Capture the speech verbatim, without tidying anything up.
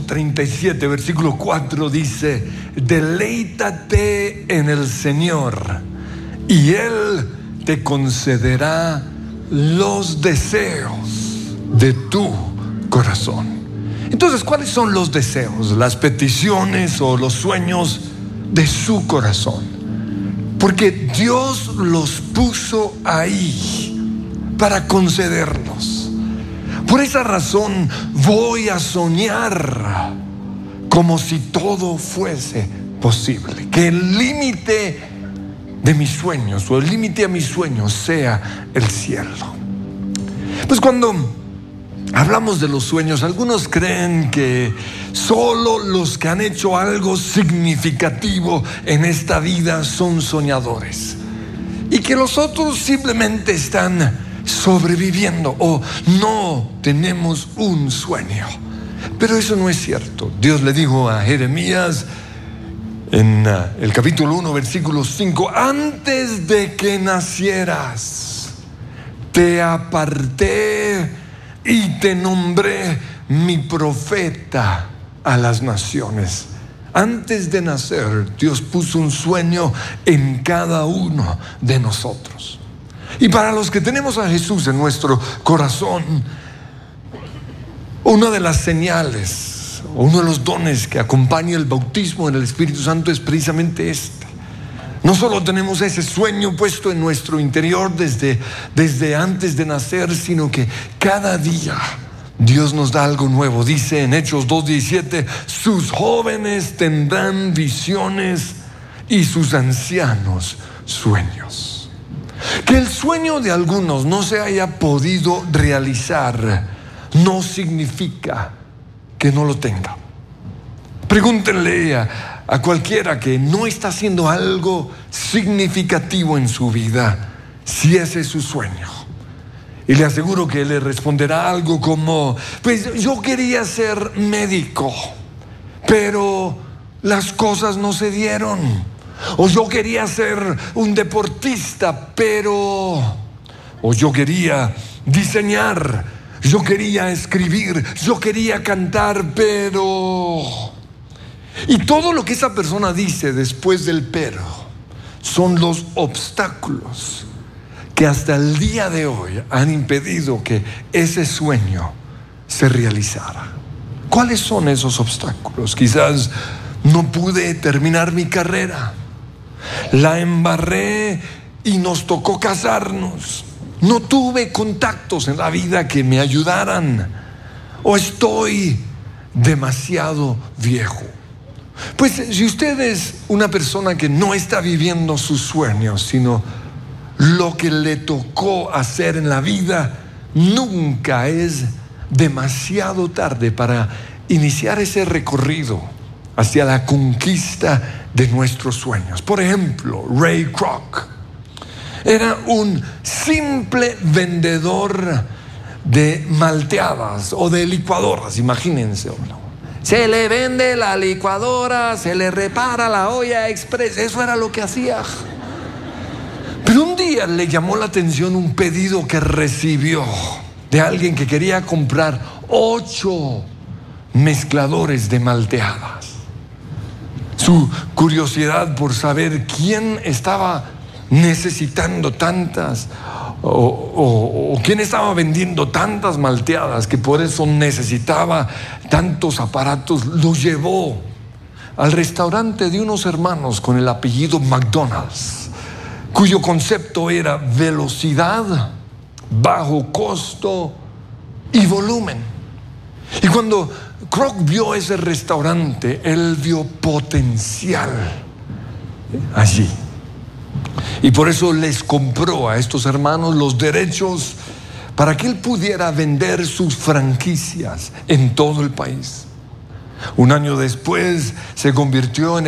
treinta y siete, versículo cuatro dice: deleítate en el Señor y Él te concederá los deseos de tu corazón. Entonces, ¿cuáles son los deseos, las peticiones o los sueños de su corazón? Porque Dios los puso ahí para concederlos. Por esa razón voy a soñar como si todo fuese posible, que el límite de mis sueños o el límite a mis sueños sea el cielo. Pues cuando hablamos de los sueños, algunos creen que solo los que han hecho algo significativo en esta vida son soñadores y que los otros simplemente están sobreviviendo o no tenemos un sueño. Pero eso no es cierto. Dios le dijo a Jeremías en uh, el capítulo uno, versículo cinco: antes de que nacieras te aparté y te nombré mi profeta a las naciones. Antes de nacer, Dios puso un sueño en cada uno de nosotros. Y para los que tenemos a Jesús en nuestro corazón, una de las señales, uno de los dones que acompaña el bautismo en el Espíritu Santo es precisamente este. No solo tenemos ese sueño puesto en nuestro interior desde, desde antes de nacer, sino que cada día Dios nos da algo nuevo. Dice en Hechos dos diecisiete: sus jóvenes tendrán visiones y sus ancianos sueños. Que el sueño de algunos no se haya podido realizar no significa que no lo tenga. Pregúntenle a, a cualquiera que no está haciendo algo significativo en su vida si ese es su sueño, y le aseguro que le responderá algo como: pues yo quería ser médico, pero las cosas no se dieron. O yo quería ser un deportista, pero... O yo quería diseñar, yo quería escribir, yo quería cantar, pero... Y todo lo que esa persona dice después del pero son los obstáculos que hasta el día de hoy han impedido que ese sueño se realizara. ¿Cuáles son esos obstáculos? Quizás no pude terminar mi carrera, la embarré y nos tocó casarnos, no tuve contactos en la vida que me ayudaran, o estoy demasiado viejo. Pues si usted es una persona que no está viviendo sus sueños, sino lo que le tocó hacer en la vida, nunca es demasiado tarde para iniciar ese recorrido hacia la conquista de nuestros sueños. Por ejemplo, Ray Kroc era un simple vendedor de malteadas o de licuadoras, imagínense. Se le vende la licuadora, se le repara la olla express, eso era lo que hacía. Pero un día le llamó la atención un pedido que recibió de alguien que quería comprar ocho mezcladores de malteadas. Su curiosidad por saber quién estaba necesitando tantas o, o, o quién estaba vendiendo tantas malteadas, que por eso necesitaba tantos aparatos, lo llevó al restaurante de unos hermanos con el apellido McDonald's, cuyo concepto era velocidad, bajo costo y volumen. Y cuando Kroc vio ese restaurante, él vio potencial allí. Y por eso les compró a estos hermanos los derechos para que él pudiera vender sus franquicias en todo el país. Un año después se convirtió en